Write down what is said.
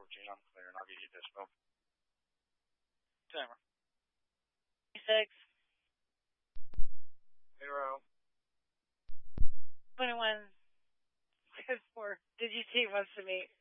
14, I'm clear, and I'll get you dispo. Timer. 26. 0. 21. 4. Did you see wants to meet?